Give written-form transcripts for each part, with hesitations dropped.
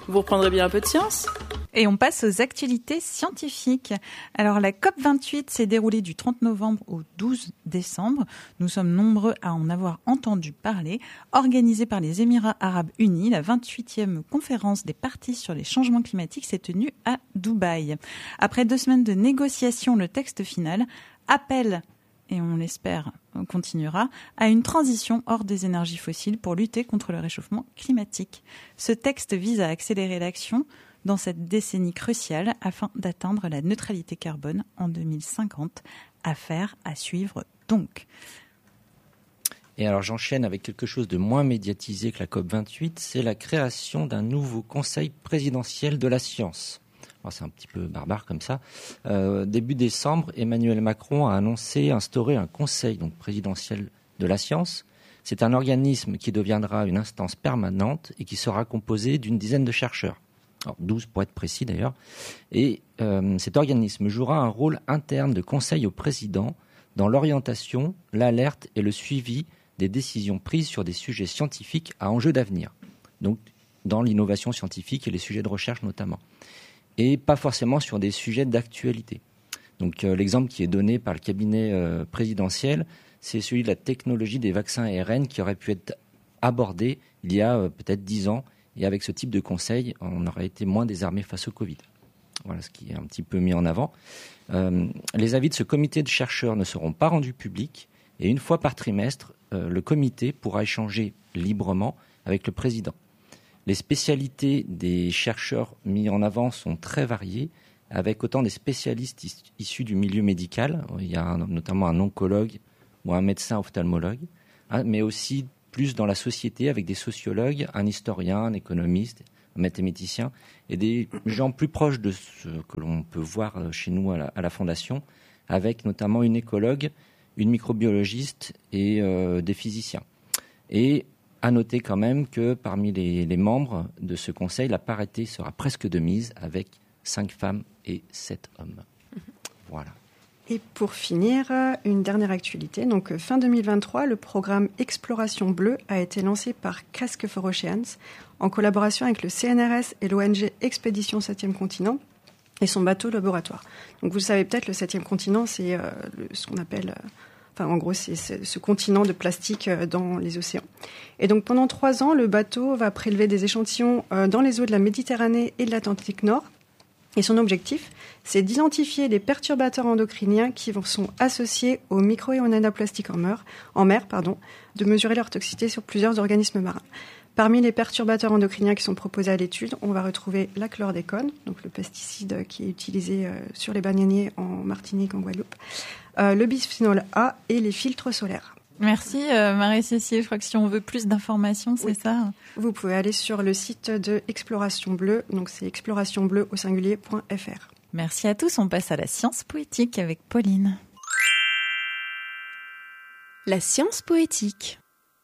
Vous reprendrez bien un peu de science ? Et on passe aux actualités scientifiques. Alors, la COP28 s'est déroulée du 30 novembre au 12 décembre. Nous sommes nombreux à en avoir entendu parler. Organisée par les Émirats arabes unis, la 28e conférence des parties sur les changements climatiques s'est tenue à Dubaï. Après 2 semaines de négociations, le texte final appelle, et on l'espère continuera, à une transition hors des énergies fossiles pour lutter contre le réchauffement climatique. Ce texte vise à accélérer l'action dans cette décennie cruciale afin d'atteindre la neutralité carbone en 2050. Affaire à suivre donc. Et alors j'enchaîne avec quelque chose de moins médiatisé que la COP28, c'est la création d'un nouveau conseil présidentiel de la science. Alors, c'est un petit peu barbare comme ça. Début décembre, Emmanuel Macron a annoncé instaurer un conseil présidentiel de la science. C'est un organisme qui deviendra une instance permanente et qui sera composé d'une dizaine de chercheurs. Alors, 12 pour être précis d'ailleurs. Et cet organisme jouera un rôle interne de conseil au président dans l'orientation, l'alerte et le suivi des décisions prises sur des sujets scientifiques à enjeu d'avenir. Donc, dans l'innovation scientifique et les sujets de recherche notamment. Et pas forcément sur des sujets d'actualité. Donc, l'exemple qui est donné par le cabinet présidentiel, c'est celui de la technologie des vaccins ARN qui aurait pu être abordé il y a peut-être 10 ans. Et avec ce type de conseil, on aurait été moins désarmé face au Covid. Voilà ce qui est un petit peu mis en avant. Les avis de ce comité de chercheurs ne seront pas rendus publics. Et une fois par trimestre, le comité pourra échanger librement avec le président. Les spécialités des chercheurs mis en avant sont très variées, avec autant des spécialistes issus du milieu médical. Il y a notamment un oncologue ou un médecin ophtalmologue, mais aussi plus dans la société avec des sociologues, un historien, un économiste, un mathématicien et des gens plus proches de ce que l'on peut voir chez nous à la Fondation, avec notamment une écologue, une microbiologiste et des physiciens. Et à noter quand même que parmi les membres de ce conseil, la parité sera presque de mise avec 5 femmes et 7 hommes. Voilà. Et pour finir, une dernière actualité. Donc, fin 2023, le programme Exploration Bleue a été lancé par Casque for Oceans en collaboration avec le CNRS et l'ONG Expédition 7e Continent et son bateau laboratoire. Donc, vous le savez peut-être, le 7e continent, c'est ce qu'on appelle... en gros, c'est ce continent de plastique dans les océans. Et donc, pendant 3 ans, le bateau va prélever des échantillons dans les eaux de la Méditerranée et de l'Atlantique Nord. Et son objectif, c'est d'identifier les perturbateurs endocriniens qui sont associés aux micro- et aux nanoplastiques en mer, de mesurer leur toxicité sur plusieurs organismes marins. Parmi les perturbateurs endocriniens qui sont proposés à l'étude, on va retrouver la chlordécone, donc le pesticide qui est utilisé sur les bananiers en Martinique, en Guadeloupe, le bisphénol A et les filtres solaires. Merci Marie-Cécile. Je crois que si on veut plus d'informations, c'est ça. Vous pouvez aller sur le site de Exploration Bleue, donc c'est explorationbleu au singulier.fr. Merci à tous. On passe à la science poétique avec Pauline. La science poétique.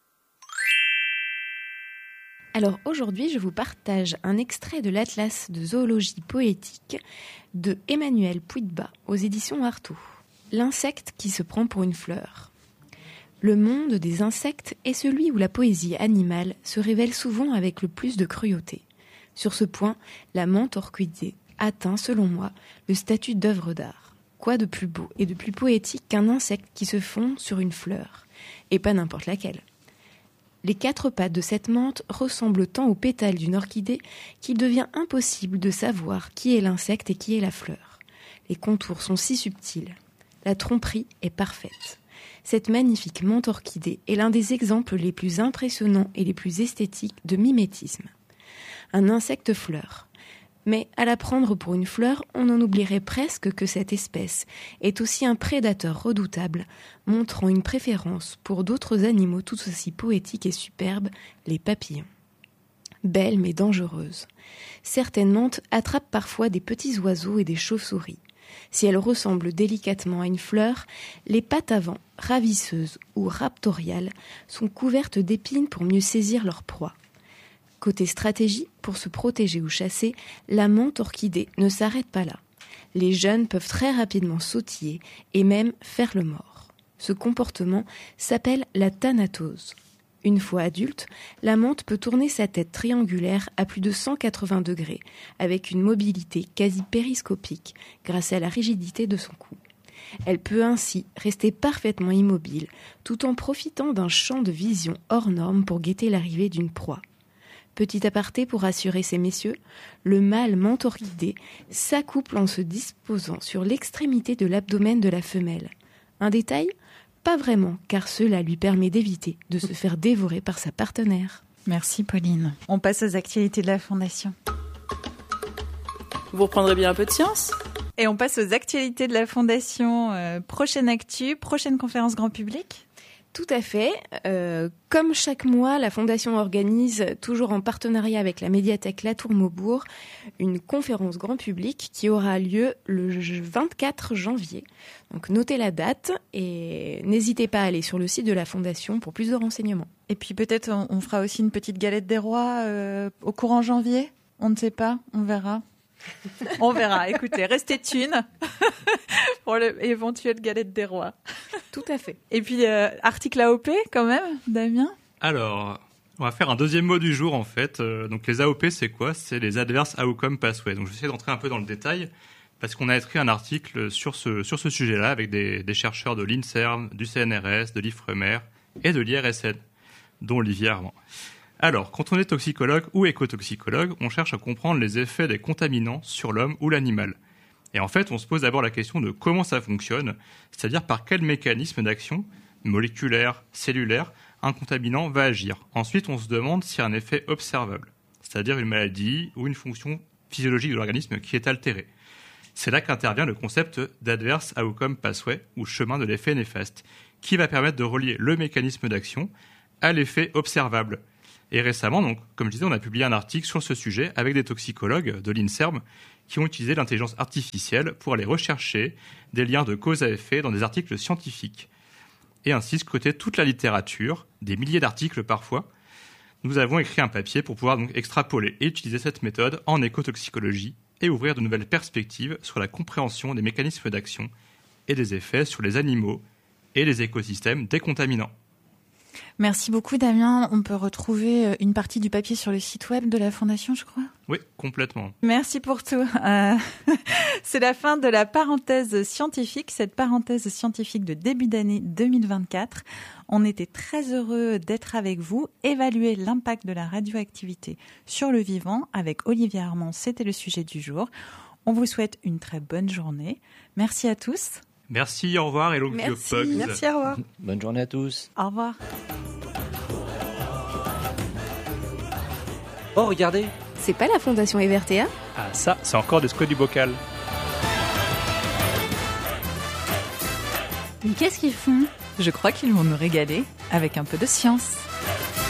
Alors aujourd'hui, je vous partage un extrait de l'Atlas de zoologie poétique de Emmanuel Puitba aux éditions Artaud. L'insecte qui se prend pour une fleur. Le monde des insectes est celui où la poésie animale se révèle souvent avec le plus de cruauté. Sur ce point, la menthe orchidée atteint, selon moi, le statut d'œuvre d'art. Quoi de plus beau et de plus poétique qu'un insecte qui se fond sur une fleur, et pas n'importe laquelle. Les 4 pattes de cette menthe ressemblent tant aux pétales d'une orchidée qu'il devient impossible de savoir qui est l'insecte et qui est la fleur. Les contours sont si subtils. La tromperie est parfaite. Cette magnifique menthe orchidée est l'un des exemples les plus impressionnants et les plus esthétiques de mimétisme. Un insecte fleur. Mais à la prendre pour une fleur, on en oublierait presque que cette espèce est aussi un prédateur redoutable, montrant une préférence pour d'autres animaux tout aussi poétiques et superbes, les papillons. Belle mais dangereuse. Certaines menthes attrapent parfois des petits oiseaux et des chauves-souris. Si elles ressemblent délicatement à une fleur, les pattes avant, ravisseuses ou raptoriales, sont couvertes d'épines pour mieux saisir leur proie. Côté stratégie, pour se protéger ou chasser, la menthe orchidée ne s'arrête pas là. Les jeunes peuvent très rapidement sautiller et même faire le mort. Ce comportement s'appelle la thanatose. Une fois adulte, la mante peut tourner sa tête triangulaire à plus de 180 degrés, avec une mobilité quasi périscopique grâce à la rigidité de son cou. Elle peut ainsi rester parfaitement immobile, tout en profitant d'un champ de vision hors norme pour guetter l'arrivée d'une proie. Petit aparté pour rassurer ces messieurs, le mâle mantorchidé s'accouple en se disposant sur l'extrémité de l'abdomen de la femelle. Un détail ? Pas vraiment, car cela lui permet d'éviter de se faire dévorer par sa partenaire. Merci Pauline. On passe aux actualités de la Fondation. Vous reprendrez bien un peu de science ? Et on passe aux actualités de la Fondation. Prochaine actu, prochaine conférence grand public ? Tout à fait. Comme chaque mois, la Fondation organise, toujours en partenariat avec la médiathèque Latour-Maubourg, une conférence grand public qui aura lieu le 24 janvier. Donc notez la date et n'hésitez pas à aller sur le site de la Fondation pour plus de renseignements. Et puis peut-être on fera aussi une petite galette des rois au courant janvier. On ne sait pas, on verra. On verra, écoutez, restez thunes pour l'éventuelle galette des rois. Tout à fait. Et puis, article AOP quand même, Damien ? Alors, on va faire un deuxième mot du jour en fait. Donc les AOP, c'est quoi ? C'est les Adverse Outcome Pathway. Donc je vais essayer d'entrer un peu dans le détail parce qu'on a écrit un article sur ce sujet-là avec des chercheurs de l'INSERM, du CNRS, de l'IFREMER et de l'IRSN, dont Olivier Armand. Alors, quand on est toxicologue ou écotoxicologue, on cherche à comprendre les effets des contaminants sur l'homme ou l'animal. Et en fait, on se pose d'abord la question de comment ça fonctionne, c'est-à-dire par quel mécanisme d'action, moléculaire, cellulaire, un contaminant va agir. Ensuite, on se demande s'il y a un effet observable, c'est-à-dire une maladie ou une fonction physiologique de l'organisme qui est altérée. C'est là qu'intervient le concept d'Adverse Outcome Pathway, ou chemin de l'effet néfaste, qui va permettre de relier le mécanisme d'action à l'effet observable. Et récemment, donc, comme je disais, on a publié un article sur ce sujet avec des toxicologues de l'INSERM qui ont utilisé l'intelligence artificielle pour aller rechercher des liens de cause à effet dans des articles scientifiques. Et ainsi, scruter toute la littérature, des milliers d'articles parfois, nous avons écrit un papier pour pouvoir donc extrapoler et utiliser cette méthode en écotoxicologie et ouvrir de nouvelles perspectives sur la compréhension des mécanismes d'action et des effets sur les animaux et les écosystèmes des contaminants. Merci beaucoup Damien. On peut retrouver une partie du papier sur le site web de la Fondation, je crois. Oui, complètement. Merci pour tout. C'est la fin de la parenthèse scientifique, cette parenthèse scientifique de début d'année 2024. On était très heureux d'être avec vous. Évaluer l'impact de la radioactivité sur le vivant avec Olivier Armand, c'était le sujet du jour. On vous souhaite une très bonne journée. Merci à tous. Merci, au revoir et longue vie aux Pugs. Merci, au revoir. Bonne journée à tous. Au revoir. Oh, regardez. C'est pas la Fondation Evertea ? Ah ça, c'est encore des squats du bocal. Mais qu'est-ce qu'ils font ? Je crois qu'ils vont nous régaler avec un peu de science.